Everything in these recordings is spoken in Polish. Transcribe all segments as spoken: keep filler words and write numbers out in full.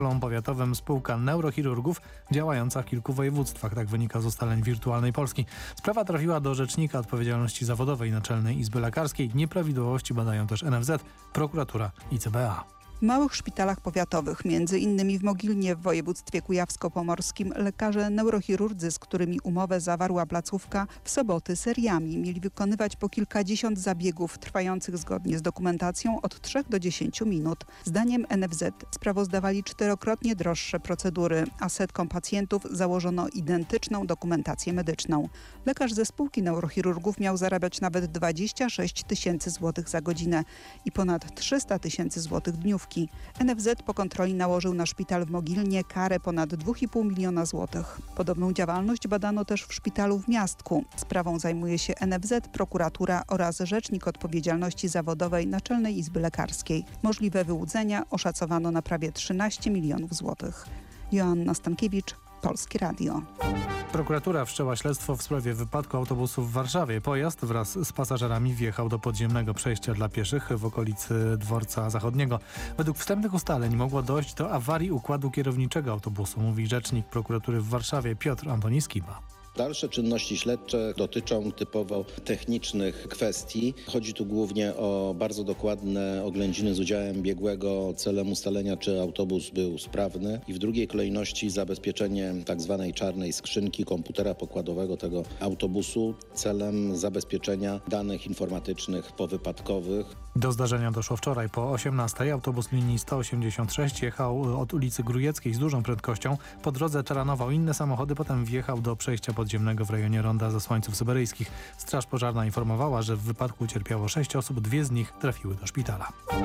powiatowym spółka neurochirurgów działająca w kilku województwach. Tak wynika z ustaleń Wirtualnej Polski. Sprawa trafiła do Rzecznika Odpowiedzialności Zawodowej Naczelnej Izby Lekarskiej. Nieprawidłowości badają też N F Z, prokuratura i C B A. W małych szpitalach powiatowych, między innymi w Mogilnie w województwie kujawsko-pomorskim, lekarze neurochirurdzy, z którymi umowę zawarła placówka, w soboty seriami mieli wykonywać po kilkadziesiąt zabiegów trwających zgodnie z dokumentacją od trzech do dziesięciu minut. Zdaniem N F Z sprawozdawali czterokrotnie droższe procedury, a setkom pacjentów założono identyczną dokumentację medyczną. Lekarz ze spółki neurochirurgów miał zarabiać nawet dwadzieścia sześć tysięcy złotych za godzinę i ponad trzysta tysięcy złotych dniówki. N F Z po kontroli nałożył na szpital w Mogilnie karę ponad dwa i pół miliona złotych. Podobną działalność badano też w szpitalu w Miastku. Sprawą zajmuje się N F Z, prokuratura oraz Rzecznik Odpowiedzialności Zawodowej Naczelnej Izby Lekarskiej. Możliwe wyłudzenia oszacowano na prawie trzynaście milionów złotych. Joanna Stankiewicz, Polskie Radio. Prokuratura wszczęła śledztwo w sprawie wypadku autobusu w Warszawie. Pojazd wraz z pasażerami wjechał do podziemnego przejścia dla pieszych w okolicy Dworca Zachodniego. Według wstępnych ustaleń mogło dojść do awarii układu kierowniczego autobusu, mówi rzecznik prokuratury w Warszawie Piotr Antoni Skiba. Dalsze czynności śledcze dotyczą typowo technicznych kwestii. Chodzi tu głównie o bardzo dokładne oględziny z udziałem biegłego celem ustalenia, czy autobus był sprawny i w drugiej kolejności zabezpieczenie tak zwanej czarnej skrzynki komputera pokładowego tego autobusu celem zabezpieczenia danych informatycznych powypadkowych. Do zdarzenia doszło wczoraj po osiemnastej. Autobus linii sto osiemdziesiąt sześć jechał od ulicy Grujeckiej z dużą prędkością. Po drodze taranował inne samochody, potem wjechał do przejścia podziemnego w rejonie Ronda Zasłańców Syberyjskich. Straż pożarna informowała, że w wypadku ucierpiało sześć osób, dwie z nich trafiły do szpitala.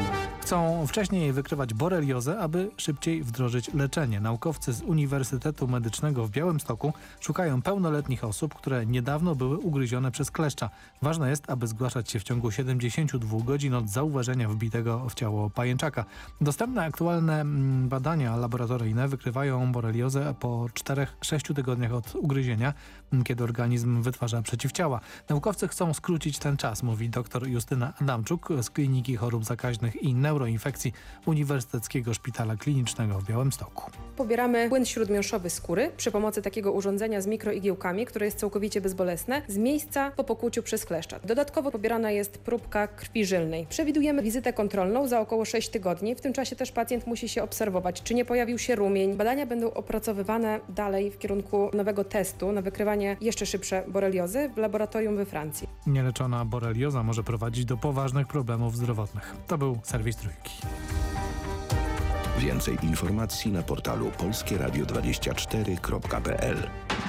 Chcą wcześniej wykrywać boreliozę, aby szybciej wdrożyć leczenie. Naukowcy z Uniwersytetu Medycznego w Białymstoku szukają pełnoletnich osób, które niedawno były ugryzione przez kleszcza. Ważne jest, aby zgłaszać się w ciągu siedemdziesięciu dwóch godzin od zauważenia wbitego w ciało pajęczaka. Dostępne aktualne badania laboratoryjne wykrywają boreliozę po czterech do sześciu tygodniach od ugryzienia, kiedy organizm wytwarza przeciwciała. Naukowcy chcą skrócić ten czas, mówi dr Justyna Adamczuk z Kliniki Chorób Zakaźnych i Neuroinfekcji Uniwersyteckiego Szpitala Klinicznego w Białymstoku. Pobieramy płyn śródmiąższowy skóry przy pomocy takiego urządzenia z mikroigiełkami, które jest całkowicie bezbolesne, z miejsca po pokłuciu przez kleszcza. Dodatkowo pobierana jest próbka krwi żylnej. Przewidujemy wizytę kontrolną za około sześć tygodni. W tym czasie też pacjent musi się obserwować, czy nie pojawił się rumień. Badania będą opracowywane dalej w kierunku nowego testu na wykrywanie jeszcze szybsze boreliozy w laboratorium we Francji. Nieleczona borelioza może prowadzić do poważnych problemów zdrowotnych. To był serwis Trójki. Więcej informacji na portalu polskie radio dwadzieścia cztery kropka p l.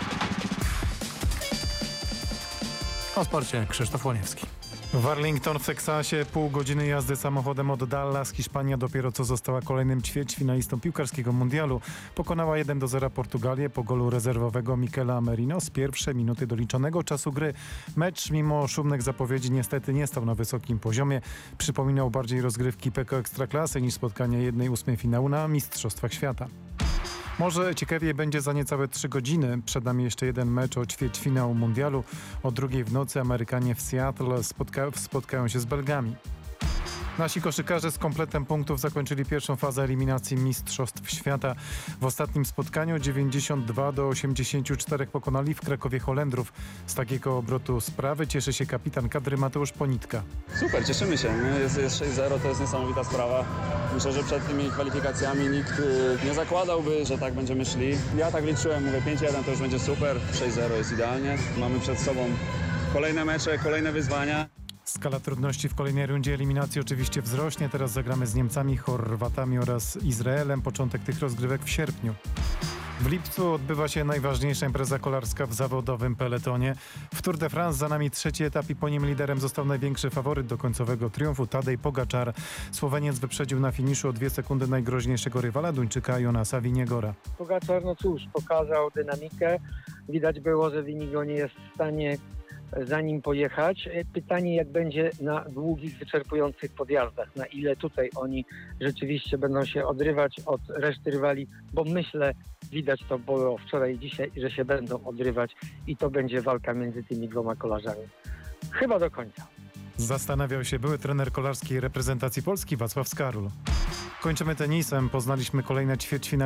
O sporcie Krzysztof Łoniewski. W Arlington w Teksasie pół godziny jazdy samochodem od Dallas. Hiszpania dopiero co została kolejnym ćwierćfinalistą piłkarskiego mundialu. Pokonała jeden do zera Portugalię po golu rezerwowego Mikela Merino z pierwszej minuty doliczonego czasu gry. Mecz mimo szumnych zapowiedzi niestety nie stał na wysokim poziomie. Przypominał bardziej rozgrywki P K Ekstraklasy niż spotkanie jednej ósmej finału na Mistrzostwach Świata. Może ciekawiej będzie za niecałe trzy godziny. Przed nami jeszcze jeden mecz o ćwierćfinał mundialu. O drugiej w nocy Amerykanie w Seattle spotka- spotkają się z Belgami. Nasi koszykarze z kompletem punktów zakończyli pierwszą fazę eliminacji Mistrzostw Świata. W ostatnim spotkaniu dziewięćdziesiąt dwa do osiemdziesięciu czterech pokonali w Krakowie Holendrów. Z takiego obrotu sprawy cieszy się kapitan kadry Mateusz Ponitka. Super, cieszymy się. Jest, jest sześć zero, to jest niesamowita sprawa. Myślę, że przed tymi kwalifikacjami nikt y, nie zakładałby, że tak będziemy szli. Ja tak liczyłem, mówię pięć jeden to już będzie super, sześć zero jest idealnie. Mamy przed sobą kolejne mecze, kolejne wyzwania. Skala trudności w kolejnej rundzie eliminacji oczywiście wzrośnie. Teraz zagramy z Niemcami, Chorwatami oraz Izraelem. Początek tych rozgrywek w sierpniu. W lipcu odbywa się najważniejsza impreza kolarska w zawodowym peletonie. W Tour de France za nami trzeci etap i po nim liderem został największy faworyt do końcowego triumfu Tadej Pogačar. Słoweniec wyprzedził na finiszu o dwie sekundy najgroźniejszego rywala Duńczyka Jonasa Vinegora. Pogačar, no cóż, pokazał dynamikę. Widać było, że Vinigo nie jest w stanie za nim pojechać. Pytanie, jak będzie na długich, wyczerpujących podjazdach, na ile tutaj oni rzeczywiście będą się odrywać od reszty rywali, bo myślę, widać to było wczoraj i dzisiaj, że się będą odrywać i to będzie walka między tymi dwoma kolarzami. Chyba do końca. Zastanawiał się były trener kolarskiej reprezentacji Polski Wacław Skarol. Kończymy tenisem. Poznaliśmy kolejne ćwierćfinale